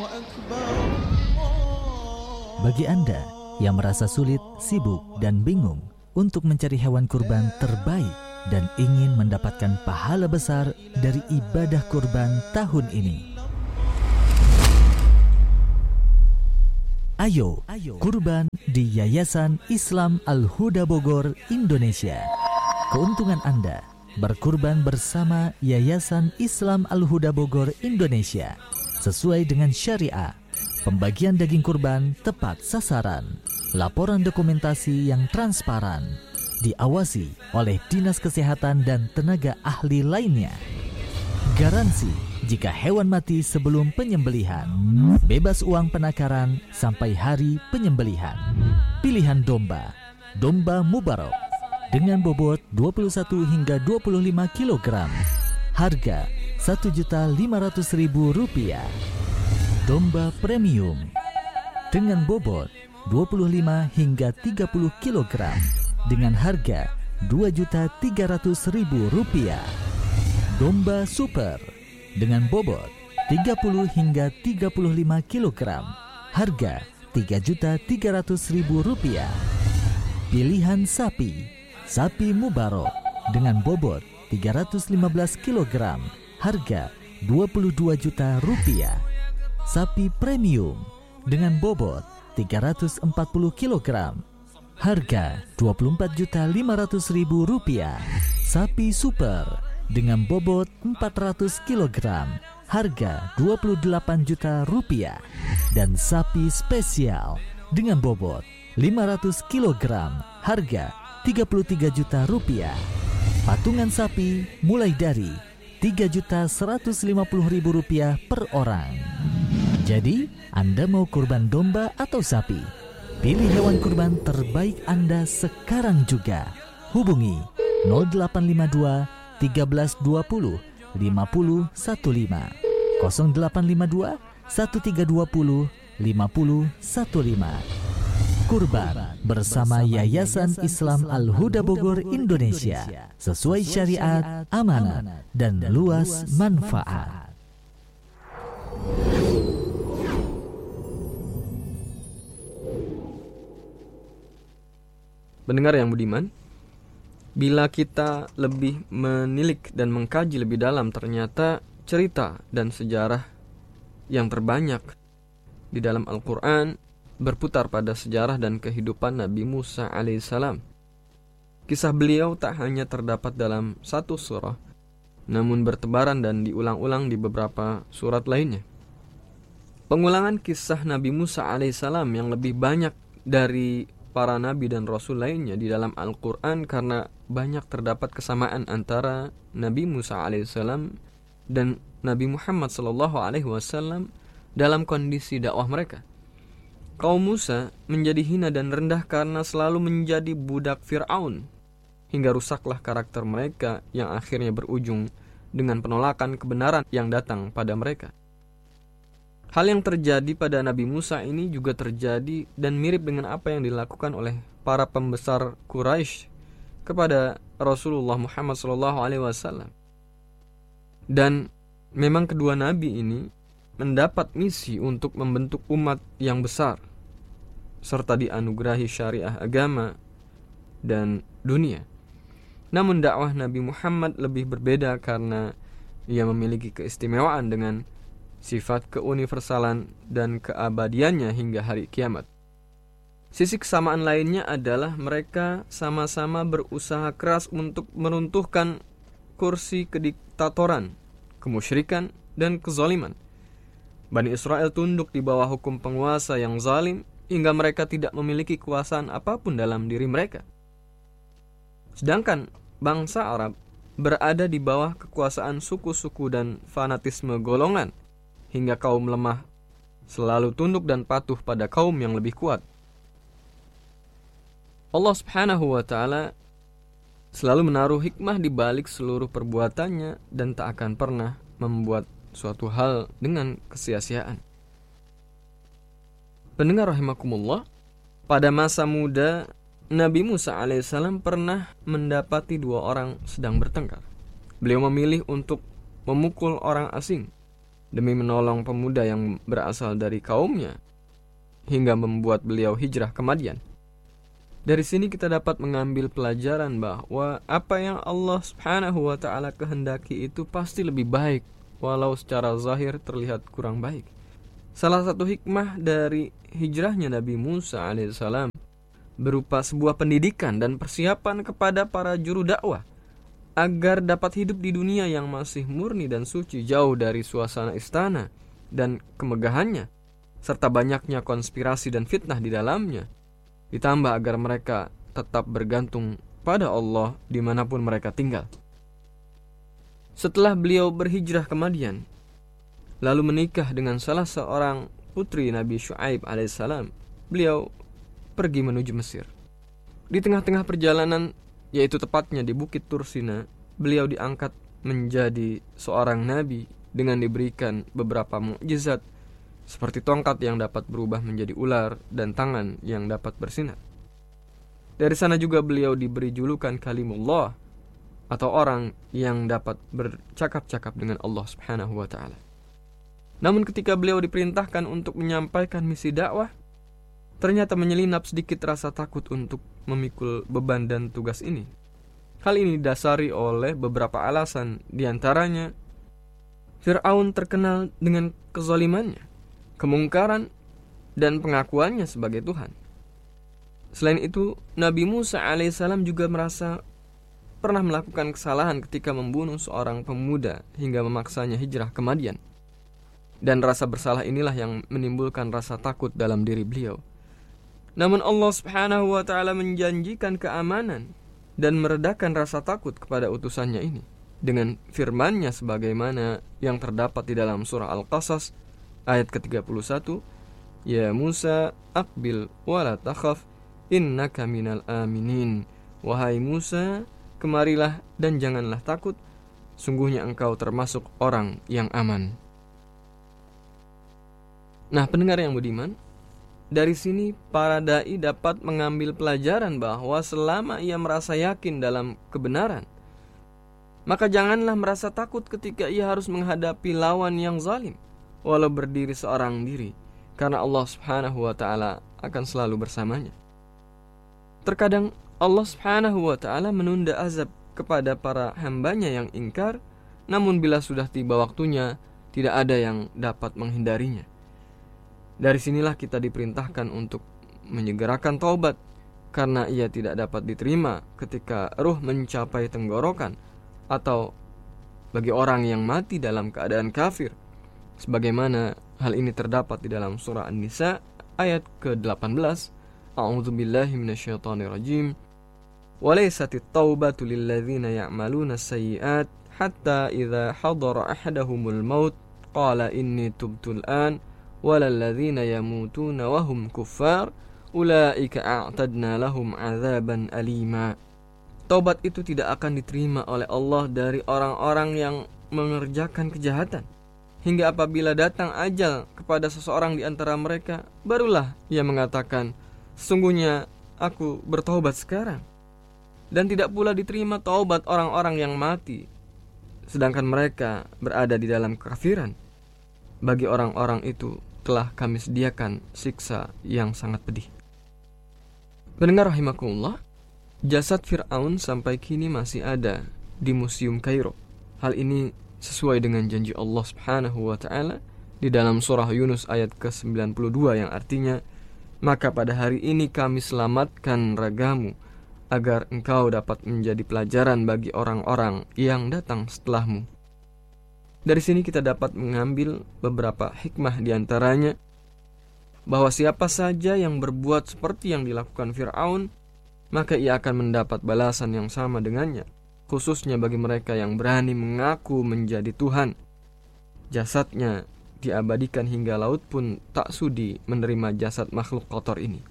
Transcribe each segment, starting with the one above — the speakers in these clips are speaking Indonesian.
Bagi Anda yang merasa sulit, sibuk, dan bingung untuk mencari hewan kurban terbaik dan ingin mendapatkan pahala besar dari ibadah kurban tahun ini, ayo kurban di Yayasan Islam Al-Huda Bogor, Indonesia. Keuntungan Anda berkurban bersama Yayasan Islam Al-Huda Bogor, Indonesia sesuai dengan syariah. Pembagian daging kurban tepat sasaran, laporan dokumentasi yang transparan, diawasi oleh Dinas Kesehatan dan tenaga ahli lainnya. Garansi jika hewan mati sebelum penyembelihan, bebas uang penakaran sampai hari penyembelihan. Pilihan domba Mubarok dengan bobot 21 hingga 25 kg. Harga Rp1.500.000. Domba premium dengan bobot 25 hingga 30 kg dengan harga Rp2.300.000. Domba super dengan bobot 30 hingga 35 kg, harga Rp3.300.000. Pilihan sapi Mubarok dengan bobot 315 kg, harga Rp22 juta. Sapi premium dengan bobot 340 kg, harga Rp24.500.000. Sapi super dengan bobot 400 kg, harga Rp28 juta. Dan sapi spesial dengan bobot 500 kg, harga Rp33 juta. Patungan sapi mulai dari Rp3.150.000 per orang. Jadi, Anda mau kurban domba atau sapi? Pilih hewan kurban terbaik Anda sekarang juga. Hubungi 0852 1320 5015, 0852 1320 5015. Kurban bersama Yayasan Islam Al-Huda Bogor, Indonesia, sesuai syariat, amanat, dan luas manfaat. Pendengar yang budiman, bila kita lebih menilik dan mengkaji lebih dalam, ternyata cerita dan sejarah yang terbanyak di dalam Al-Quran berputar pada sejarah dan kehidupan Nabi Musa alaihissalam. Kisah beliau tak hanya terdapat dalam satu surah, namun bertebaran dan diulang-ulang di beberapa surat lainnya. Pengulangan kisah Nabi Musa alaihissalam yang lebih banyak dari para nabi dan rasul lainnya di dalam Al-Quran karena banyak terdapat kesamaan antara Nabi Musa alaihissalam dan Nabi Muhammad SAW dalam kondisi dakwah mereka. Kaum Musa menjadi hina dan rendah karena selalu menjadi budak Fir'aun, hingga rusaklah karakter mereka yang akhirnya berujung dengan penolakan kebenaran yang datang pada mereka. Hal yang terjadi pada Nabi Musa ini juga terjadi dan mirip dengan apa yang dilakukan oleh para pembesar Quraisy kepada Rasulullah Muhammad SAW. Dan memang kedua nabi ini mendapat misi untuk membentuk umat yang besar, serta dianugerahi syariah agama dan dunia. Namun dakwah Nabi Muhammad lebih berbeda karena ia memiliki keistimewaan dengan sifat keuniversalan dan keabadiannya hingga hari kiamat. Sisi kesamaan lainnya adalah mereka sama-sama berusaha keras untuk meruntuhkan kursi kediktatoran, kemusyrikan, dan kezaliman. Bani Israel tunduk di bawah hukum penguasa yang zalim hingga mereka tidak memiliki kekuasaan apapun dalam diri mereka. Sedangkan bangsa Arab berada di bawah kekuasaan suku-suku dan fanatisme golongan, hingga kaum lemah selalu tunduk dan patuh pada kaum yang lebih kuat. Allah Subhanahu wa Ta'ala selalu menaruh hikmah di balik seluruh perbuatannya dan tak akan pernah membuat suatu hal dengan kesia-siaan. Pendengar rahimakumullah, pada masa muda Nabi Musa alaihissalam pernah mendapati dua orang sedang bertengkar. Beliau memilih untuk memukul orang asing demi menolong pemuda yang berasal dari kaumnya hingga membuat beliau hijrah ke Madian. Dari sini kita dapat mengambil pelajaran bahwa apa yang Allah Subhanahu wa ta'ala kehendaki itu pasti lebih baik, walau secara zahir terlihat kurang baik. Salah satu hikmah dari hijrahnya Nabi Musa alaihissalam berupa sebuah pendidikan dan persiapan kepada para juru dakwah agar dapat hidup di dunia yang masih murni dan suci, jauh dari suasana istana dan kemegahannya, serta banyaknya konspirasi dan fitnah di dalamnya. Ditambah agar mereka tetap bergantung pada Allah dimanapun mereka tinggal. Setelah beliau berhijrah ke Madian, lalu menikah dengan salah seorang putri Nabi Syuaib alaihissalam, beliau pergi menuju Mesir. Di tengah-tengah perjalanan, yaitu tepatnya di Bukit Tursina, beliau diangkat menjadi seorang nabi dengan diberikan beberapa mukjizat seperti tongkat yang dapat berubah menjadi ular dan tangan yang dapat bersinar. Dari sana juga beliau diberi julukan Kalimullah, atau orang yang dapat bercakap-cakap dengan Allah Subhanahu wa ta'ala. Namun ketika beliau diperintahkan untuk menyampaikan misi dakwah, ternyata menyelinap sedikit rasa takut untuk memikul beban dan tugas ini. Hal ini didasari oleh beberapa alasan, diantaranya Fir'aun terkenal dengan kezalimannya, kemungkaran, dan pengakuannya sebagai Tuhan. Selain itu, Nabi Musa alaihissalam juga merasa pernah melakukan kesalahan ketika membunuh seorang pemuda hingga memaksanya hijrah ke Madian. Dan rasa bersalah inilah yang menimbulkan rasa takut dalam diri beliau. Namun Allah Subhanahu wa ta'ala menjanjikan keamanan dan meredakan rasa takut kepada utusannya ini dengan firman-Nya sebagaimana yang terdapat di dalam surah Al-Qasas ayat ke-31, Ya Musa aqbil wala takhaf innaka minal aminin. Wahai Musa, kemarilah dan janganlah takut, sungguhnya engkau termasuk orang yang aman. Nah, pendengar yang budiman, dari sini para dai dapat mengambil pelajaran bahwa selama ia merasa yakin dalam kebenaran, maka janganlah merasa takut ketika ia harus menghadapi lawan yang zalim, walau berdiri seorang diri, karena Allah Subhanahu wa ta'ala akan selalu bersamanya. Terkadang Allah Subhanahu wa ta'ala menunda azab kepada para hambanya yang ingkar, namun bila sudah tiba waktunya, tidak ada yang dapat menghindarinya. Dari sinilah kita diperintahkan untuk menyegerakan taubat, karena ia tidak dapat diterima ketika ruh mencapai tenggorokan, atau bagi orang yang mati dalam keadaan kafir, sebagaimana hal ini terdapat di dalam surah An-Nisa ayat ke-18. A'udzubillahi minasyaitonirrajim. Walaisatit taubatu lilladzina ya'maluna sayyi'at hatta idza hadara ahadahumul maut qala inni tubtul an walalladzina yamutuna wahum kuffar ulaika a'tadna lahum 'adzaban alima. Taubat itu tidak akan diterima oleh Allah dari orang-orang yang mengerjakan kejahatan, hingga apabila datang ajal kepada seseorang di antara mereka, barulah ia mengatakan, sesungguhnya aku bertaubat sekarang. Dan tidak pula diterima taubat orang-orang yang mati, sedangkan mereka berada di dalam kekafiran. Bagi orang-orang itu telah kami sediakan siksa yang sangat pedih. Pendengar rahimakumullah, jasad Fir'aun sampai kini masih ada di Museum Kairo. Hal ini sesuai dengan janji Allah Subhanahu wa ta'ala di dalam surah Yunus ayat ke-92 yang artinya, maka pada hari ini kami selamatkan ragamu agar engkau dapat menjadi pelajaran bagi orang-orang yang datang setelahmu. Dari sini kita dapat mengambil beberapa hikmah, diantaranya bahwa siapa saja yang berbuat seperti yang dilakukan Fir'aun, maka ia akan mendapat balasan yang sama dengannya, khususnya bagi mereka yang berani mengaku menjadi Tuhan. Jasadnya diabadikan hingga laut pun tak sudi menerima jasad makhluk kotor ini.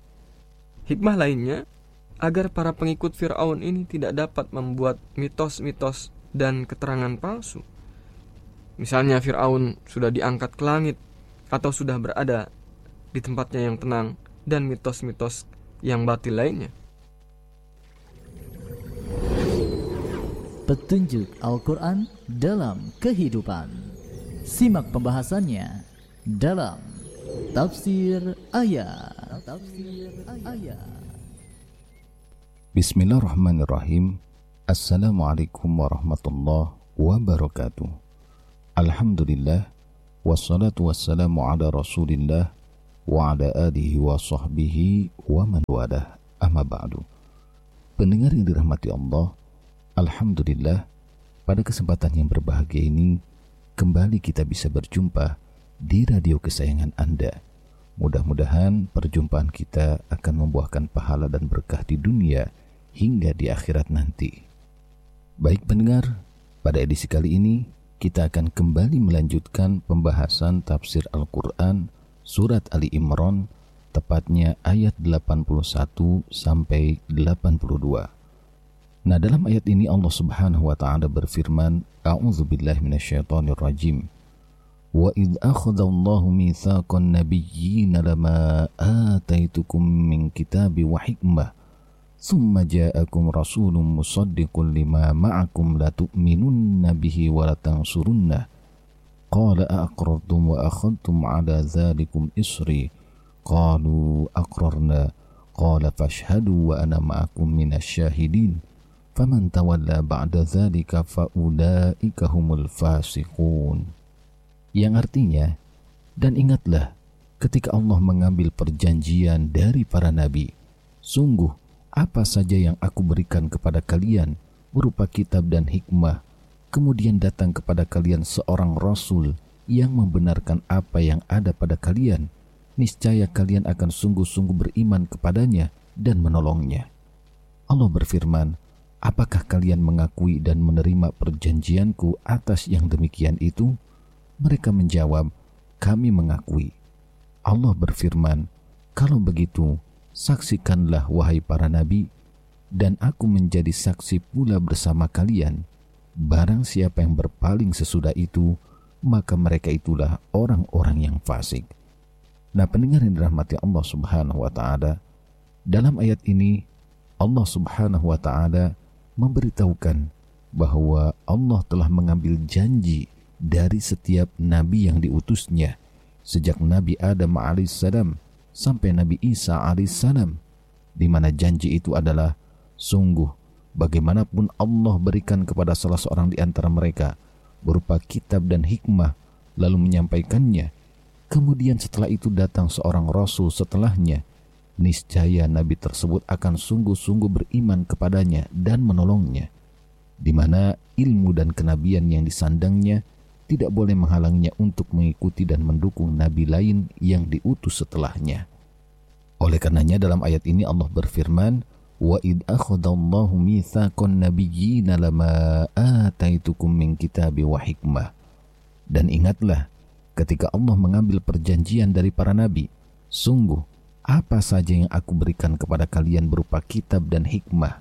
Hikmah lainnya, agar para pengikut Fir'aun ini tidak dapat membuat mitos-mitos dan keterangan palsu. Misalnya Fir'aun sudah diangkat ke langit atau sudah berada di tempatnya yang tenang, dan mitos-mitos yang batil lainnya. Petunjuk Al-Quran dalam kehidupan. Simak pembahasannya dalam Tafsir Ayat. Bismillahirrahmanirrahim. Assalamualaikum warahmatullahi wabarakatuh. Alhamdulillah, wassalatu wassalamu ala rasulillah wa ala alihi wa sahbihi wa man walah, amma ba'du. Pendengar yang dirahmati Allah, alhamdulillah, pada kesempatan yang berbahagia ini kembali kita bisa berjumpa di radio kesayangan Anda. Mudah-mudahan perjumpaan kita akan membuahkan pahala dan berkah di dunia hingga di akhirat nanti. Baik pendengar, pada edisi kali ini kita akan kembali melanjutkan pembahasan tafsir Al-Quran surat Ali Imran, tepatnya ayat 81 sampai 82. Nah, dalam ayat ini Allah Subhanahu wa taala berfirman, A'udzubillahi minasyaitonirrajim. Wa idh akhadallahu mitsaqan nabiyyina lama ataitukum min kitabi wa hikmah thumma ja'akum rasulun musaddiqun lima ma'akum la tu'minunna bihi wa la tansurunnah qala aqrartum wa akhadtum 'ala dzalikum isri qalu aqrarna qala fashhadu wa ana ma'akum minasyahidin faman tawalla ba'da dzalika faulaika humul fasiqun. Yang artinya, dan ingatlah ketika Allah mengambil perjanjian dari para nabi, sungguh apa saja yang aku berikan kepada kalian berupa kitab dan hikmah, kemudian datang kepada kalian seorang rasul yang membenarkan apa yang ada pada kalian, niscaya kalian akan sungguh-sungguh beriman kepadanya dan menolongnya. Allah berfirman, apakah kalian mengakui dan menerima perjanjianku atas yang demikian itu? Mereka menjawab, kami mengakui. Allah berfirman, kalau begitu, saksikanlah wahai para nabi, dan aku menjadi saksi pula bersama kalian. Barang siapa yang berpaling sesudah itu, maka mereka itulah orang-orang yang fasik. Nah, pendengar yang dirahmati Allah Subhanahu wa taala, dalam ayat ini Allah Subhanahu wa taala memberitahukan bahwa Allah telah mengambil janji dari setiap nabi yang diutusnya, sejak Nabi Adam alaihissalam sampai Nabi Isa alaihissalam, di mana janji itu adalah, sungguh bagaimanapun Allah berikan kepada salah seorang di antara mereka berupa kitab dan hikmah lalu menyampaikannya, kemudian setelah itu datang seorang rasul setelahnya, niscaya nabi tersebut akan sungguh-sungguh beriman kepadanya dan menolongnya, di mana ilmu dan kenabian yang disandangnya tidak boleh menghalanginya untuk mengikuti dan mendukung nabi lain yang diutus setelahnya. Oleh karenanya dalam ayat ini Allah berfirman, wa id akhadallahu mitsaqan nabiyyina lama ataitukum min kitabi wa hikmah. Dan ingatlah ketika Allah mengambil perjanjian dari para nabi, sungguh apa saja yang aku berikan kepada kalian berupa kitab dan hikmah.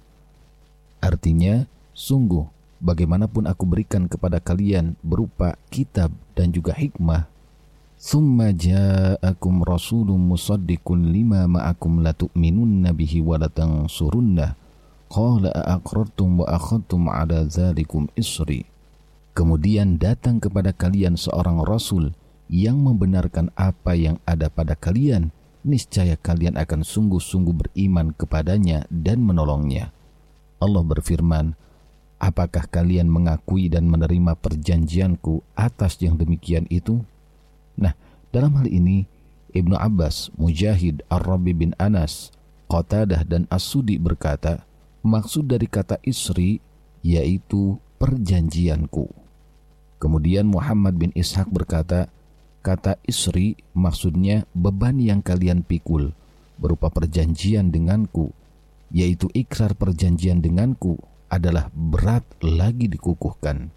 Artinya, sungguh bagaimanapun aku berikan kepada kalian berupa kitab dan juga hikmah, summa ja'akum rasulun musaddiqun lima ma'akum la tu'minunna bihi wa la tansurunnah qala aqrartum wa akhadtum 'ala dzalikum isri. Kemudian datang kepada kalian seorang rasul yang membenarkan apa yang ada pada kalian, niscaya kalian akan sungguh-sungguh beriman kepadanya dan menolongnya. Allah berfirman, apakah kalian mengakui dan menerima perjanjianku atas yang demikian itu? Nah, dalam hal ini, Ibnu Abbas, Mujahid, Ar-Rabi bin Anas, Qatadah dan As-Sudi berkata, maksud dari kata isri yaitu perjanjianku. Kemudian Muhammad bin Ishaq berkata, kata isri maksudnya beban yang kalian pikul berupa perjanjian denganku, yaitu ikrar perjanjian denganku adalah berat lagi dikukuhkan.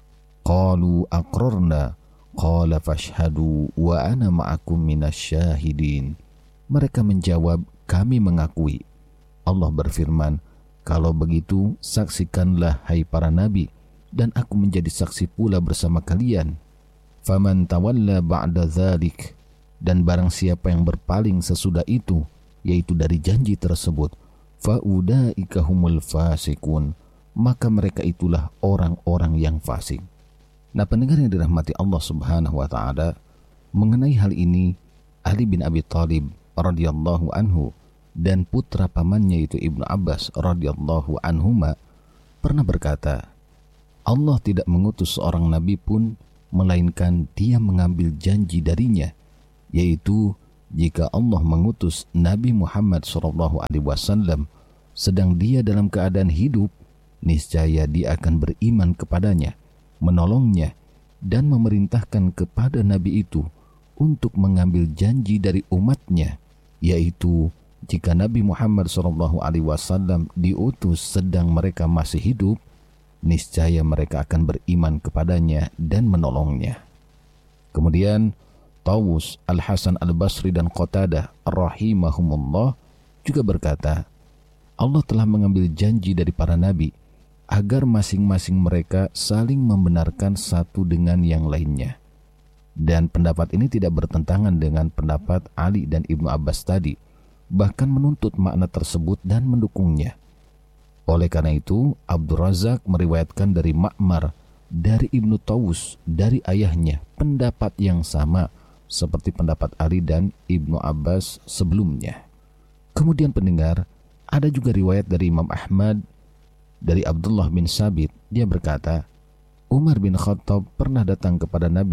Qalu aqrarna qala fashhadu wa ana ma'akum minasyahidin. Mereka menjawab, kami mengakui. Allah berfirman, kalau begitu saksikanlah hai para nabi, dan aku menjadi saksi pula bersama kalian. Faman tawalla ba'da dzalik, dan barang siapa yang berpaling sesudah itu, yaitu dari janji tersebut, faulaika humul fasikun, maka mereka itulah orang-orang yang fasik. Nah, pendengar yang dirahmati Allah Subhanahu wa taala, mengenai hal ini Ali bin Abi Thalib radhiyallahu anhu dan putra pamannya yaitu Ibnu Abbas radhiyallahu anhuma pernah berkata, Allah tidak mengutus seorang nabi pun melainkan dia mengambil janji darinya, yaitu jika Allah mengutus Nabi Muhammad SAW sedang dia dalam keadaan hidup, niscaya dia akan beriman kepadanya, menolongnya, dan memerintahkan kepada Nabi itu untuk mengambil janji dari umatnya, yaitu jika Nabi Muhammad SAW diutus sedang mereka masih hidup, niscaya mereka akan beriman kepadanya dan menolongnya. Kemudian Tawus, Al-Hasan Al-Basri dan Qatadah rahimahumullah juga berkata, Allah telah mengambil janji dari para nabi agar masing-masing mereka saling membenarkan satu dengan yang lainnya. Dan pendapat ini tidak bertentangan dengan pendapat Ali dan Ibnu Abbas tadi, bahkan menuntut makna tersebut dan mendukungnya. Oleh karena itu, Abdul Razak meriwayatkan dari Ma'mar, dari Ibnu Tawus, dari ayahnya, pendapat yang sama seperti pendapat Ali dan Ibnu Abbas sebelumnya. Kemudian pendengar, ada juga riwayat dari Imam Ahmad, dari Abdullah bin Sabit, dia berkata, Umar bin Khattab pernah datang kepada Nabi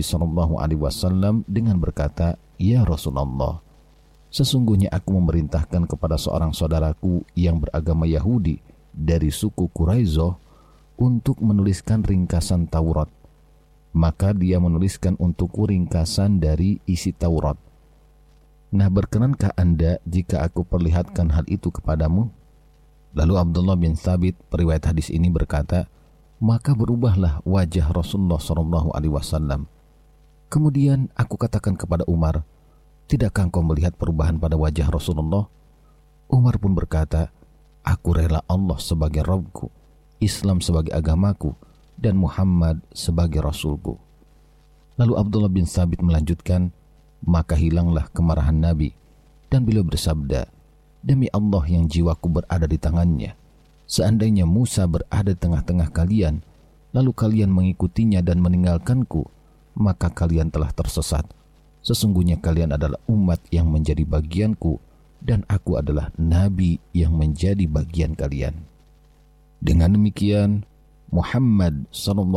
SAW dengan berkata, Ya Rasulullah, sesungguhnya aku memerintahkan kepada seorang saudaraku yang beragama Yahudi dari suku Quraizoh untuk menuliskan ringkasan Taurat. Maka dia menuliskan untukku ringkasan dari isi Taurat. Nah, berkenankah Anda jika aku perlihatkan hal itu kepadamu? Lalu Abdullah bin Thabit, periwayat hadis ini, berkata, maka berubahlah wajah Rasulullah SAW. Kemudian aku katakan kepada Umar, tidakkah engkau melihat perubahan pada wajah Rasulullah? Umar pun berkata, aku rela Allah sebagai Rabbku, Islam sebagai agamaku, dan Muhammad sebagai Rasulku. Lalu Abdullah bin Sabit melanjutkan, maka hilanglah kemarahan Nabi, dan beliau bersabda, demi Allah yang jiwaku berada di tangannya, seandainya Musa berada di tengah-tengah kalian, lalu kalian mengikutinya dan meninggalkanku, maka kalian telah tersesat. Sesungguhnya kalian adalah umat yang menjadi bagianku, dan aku adalah nabi yang menjadi bagian kalian. Dengan demikian, Muhammad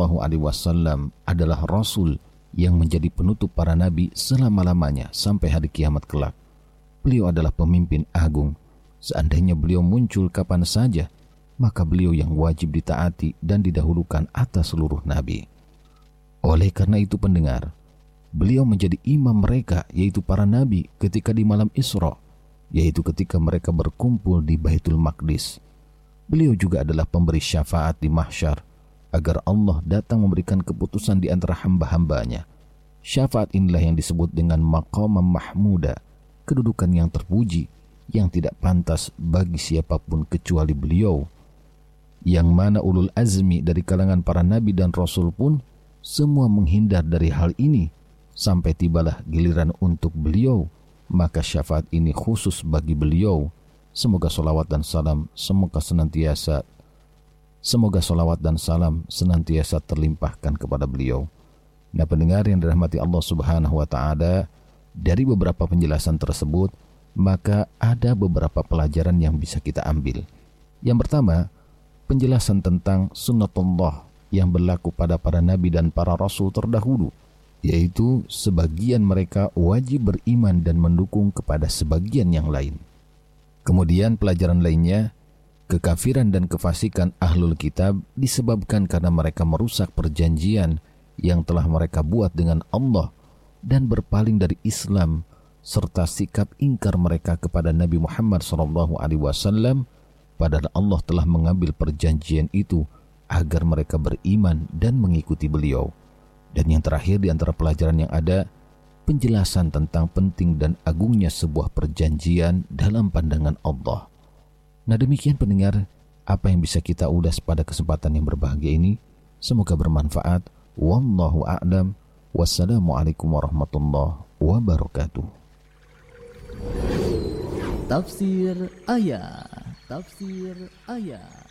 SAW adalah Rasul yang menjadi penutup para nabi selama-lamanya sampai hari kiamat kelak. Beliau adalah pemimpin agung. Seandainya beliau muncul kapan saja, maka beliau yang wajib ditaati dan didahulukan atas seluruh nabi. Oleh karena itu pendengar, beliau menjadi imam mereka, yaitu para nabi, ketika di malam Isra, yaitu ketika mereka berkumpul di Baitul Maqdis. Beliau juga adalah pemberi syafaat di mahsyar, agar Allah datang memberikan keputusan di antara hamba-hambanya. Syafaat inilah yang disebut dengan maqamam mahmuda, kedudukan yang terpuji, yang tidak pantas bagi siapapun kecuali beliau, yang mana ulul azmi dari kalangan para nabi dan rasul pun semua menghindar dari hal ini, sampai tibalah giliran untuk beliau, maka syafaat ini khusus bagi beliau. Semoga salawat dan salam senantiasa terlimpahkan kepada beliau. Nah pendengar yang dirahmati Allah Subhanahu wa taala, dari beberapa penjelasan tersebut maka ada beberapa pelajaran yang bisa kita ambil. Yang pertama, penjelasan tentang sunnatullah yang berlaku pada para nabi dan para rasul terdahulu, yaitu sebagian mereka wajib beriman dan mendukung kepada sebagian yang lain. Kemudian pelajaran lainnya, kekafiran dan kefasikan ahlul kitab disebabkan karena mereka merusak perjanjian yang telah mereka buat dengan Allah dan berpaling dari Islam, serta sikap ingkar mereka kepada Nabi Muhammad SAW, padahal Allah telah mengambil perjanjian itu agar mereka beriman dan mengikuti beliau. Dan yang terakhir di antara pelajaran yang ada, penjelasan tentang penting dan agungnya sebuah perjanjian dalam pandangan Allah. Nah demikian pendengar, apa yang bisa kita ulas pada kesempatan yang berbahagia ini. Semoga bermanfaat. Wallahu a'lam. Wassalamualaikum warahmatullahi wabarakatuh. Tafsir ayat.